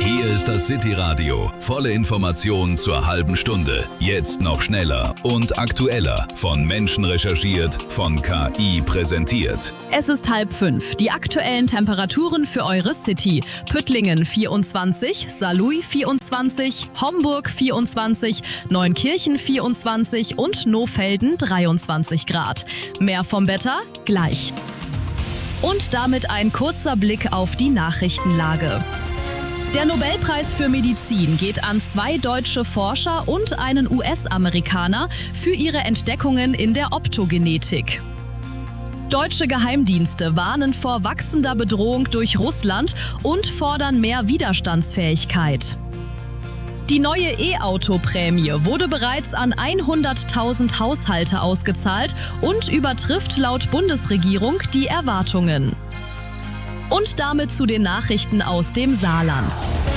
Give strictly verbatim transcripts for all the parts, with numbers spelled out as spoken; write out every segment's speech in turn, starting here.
Hier ist das City Radio. Volle Informationen zur halben Stunde. Jetzt noch schneller und aktueller. Von Menschen recherchiert, von K I präsentiert. Es ist halb fünf. Die aktuellen Temperaturen für eure City. Püttlingen vierundzwanzig, Saarlouis vierundzwanzig, Homburg vierundzwanzig, Neunkirchen vierundzwanzig und Nohfelden dreiundzwanzig Grad. Mehr vom Wetter gleich. Und damit ein kurzer Blick auf die Nachrichtenlage. Der Nobelpreis für Medizin geht an zwei deutsche Forscher und einen U S-Amerikaner für ihre Entdeckungen in der Optogenetik. Deutsche Geheimdienste warnen vor wachsender Bedrohung durch Russland und fordern mehr Widerstandsfähigkeit. Die neue E-Auto-Prämie wurde bereits an hunderttausend Haushalte ausgezahlt und übertrifft laut Bundesregierung die Erwartungen. Und damit zu den Nachrichten aus dem Saarland.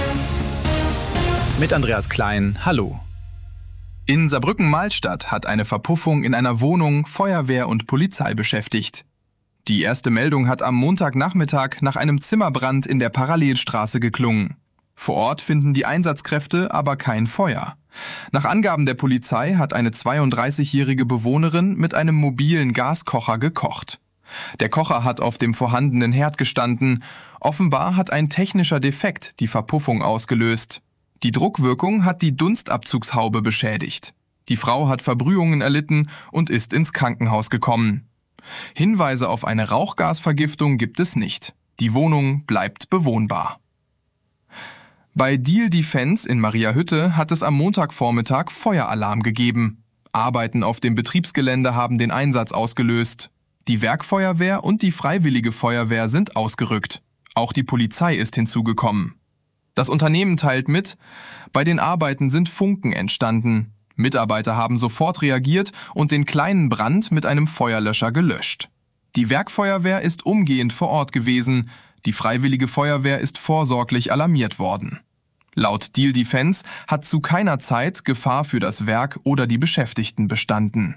Mit Andreas Klein, hallo. In Saarbrücken-Malstadt hat eine Verpuffung in einer Wohnung Feuerwehr und Polizei beschäftigt. Die erste Meldung hat am Montagnachmittag nach einem Zimmerbrand in der Parallelstraße geklungen. Vor Ort finden die Einsatzkräfte aber kein Feuer. Nach Angaben der Polizei hat eine zweiunddreißigjährige Bewohnerin mit einem mobilen Gaskocher gekocht. Der Kocher hat auf dem vorhandenen Herd gestanden. Offenbar hat ein technischer Defekt die Verpuffung ausgelöst. Die Druckwirkung hat die Dunstabzugshaube beschädigt. Die Frau hat Verbrühungen erlitten und ist ins Krankenhaus gekommen. Hinweise auf eine Rauchgasvergiftung gibt es nicht. Die Wohnung bleibt bewohnbar. Bei Diehl Defense in Mariahütte hat es am Montagvormittag Feueralarm gegeben. Arbeiten auf dem Betriebsgelände haben den Einsatz ausgelöst. Die Werkfeuerwehr und die Freiwillige Feuerwehr sind ausgerückt. Auch die Polizei ist hinzugekommen. Das Unternehmen teilt mit, bei den Arbeiten sind Funken entstanden. Mitarbeiter haben sofort reagiert und den kleinen Brand mit einem Feuerlöscher gelöscht. Die Werkfeuerwehr ist umgehend vor Ort gewesen. Die Freiwillige Feuerwehr ist vorsorglich alarmiert worden. Laut Diehl Defense hat zu keiner Zeit Gefahr für das Werk oder die Beschäftigten bestanden.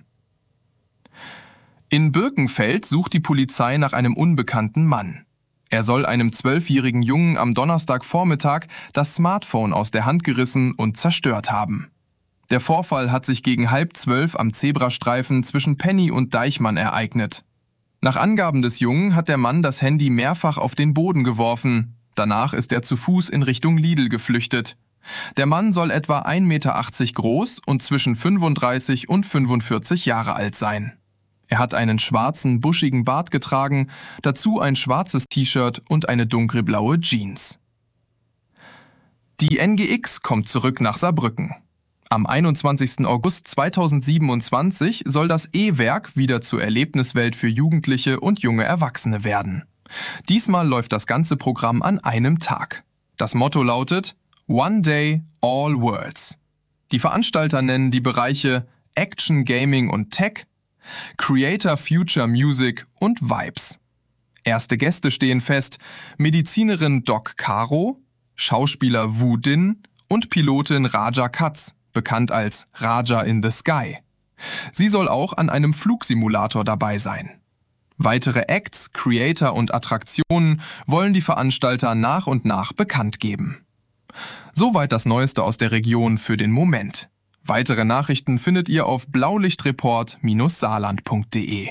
In Birkenfeld sucht die Polizei nach einem unbekannten Mann. Er soll einem zwölfjährigen Jungen am Donnerstagvormittag das Smartphone aus der Hand gerissen und zerstört haben. Der Vorfall hat sich gegen halb zwölf am Zebrastreifen zwischen Penny und Deichmann ereignet. Nach Angaben des Jungen hat der Mann das Handy mehrfach auf den Boden geworfen. Danach ist er zu Fuß in Richtung Lidl geflüchtet. Der Mann soll etwa ein Meter achtzig groß und zwischen fünfunddreißig und fünfundvierzig Jahre alt sein. Er hat einen schwarzen, buschigen Bart getragen, dazu ein schwarzes T-Shirt und eine dunkelblaue Jeans. Die N G X kommt zurück nach Saarbrücken. Am einundzwanzigsten August zweitausendsiebenundzwanzig soll das E-Werk wieder zur Erlebniswelt für Jugendliche und junge Erwachsene werden. Diesmal läuft das ganze Programm an einem Tag. Das Motto lautet One Day, All Worlds. Die Veranstalter nennen die Bereiche Action, Gaming und Tech, Creator, Future, Music und Vibes. Erste Gäste stehen fest: Medizinerin Doc Caro, Schauspieler Wu Din und Pilotin Raja Katz, bekannt als Raja in the Sky. Sie soll auch an einem Flugsimulator dabei sein. Weitere Acts, Creator und Attraktionen wollen die Veranstalter nach und nach bekannt geben. Soweit das Neueste aus der Region für den Moment. Weitere Nachrichten findet ihr auf blaulichtreport Bindestrich saarland punkt de.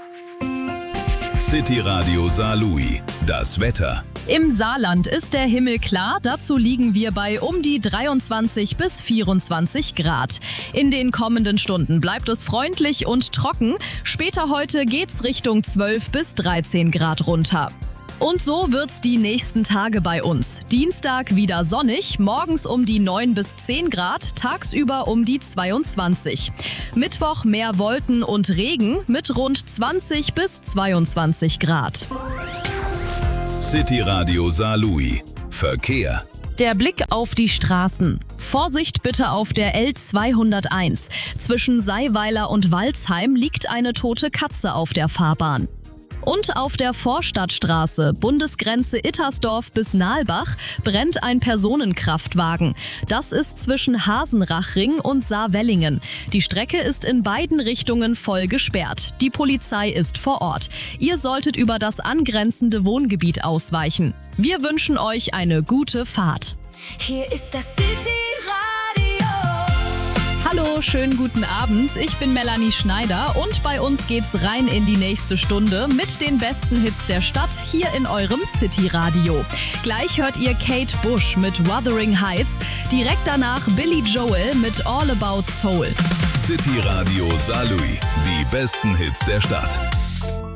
City Radio Saarlouis. Das Wetter. Im Saarland ist der Himmel klar, dazu liegen wir bei um die dreiundzwanzig bis vierundzwanzig Grad. In den kommenden Stunden bleibt es freundlich und trocken. Später heute geht's Richtung zwölf bis dreizehn Grad runter. Und so wird's die nächsten Tage bei uns. Dienstag wieder sonnig, morgens um die neun bis zehn Grad, tagsüber um die zweiundzwanzig. Mittwoch mehr Wolken und Regen mit rund zwanzig bis zweiundzwanzig Grad. City Radio Saarlouis. Verkehr. Der Blick auf die Straßen. Vorsicht bitte auf der L zweihunderteins. Zwischen Seiweiler und Walsheim liegt eine tote Katze auf der Fahrbahn. Und auf der Vorstadtstraße, Bundesgrenze Ittersdorf bis Nalbach, brennt ein Personenkraftwagen. Das ist zwischen Hasenrachring und Saarwellingen. Die Strecke ist in beiden Richtungen voll gesperrt. Die Polizei ist vor Ort. Ihr solltet über das angrenzende Wohngebiet ausweichen. Wir wünschen euch eine gute Fahrt. Hier ist das City-Radio. Hallo, schönen guten Abend. Ich bin Melanie Schneider und bei uns geht's rein in die nächste Stunde mit den besten Hits der Stadt hier in eurem City-Radio. Gleich hört ihr Kate Bush mit Wuthering Heights, direkt danach Billy Joel mit All About Soul. City Radio Saarlouis, die besten Hits der Stadt.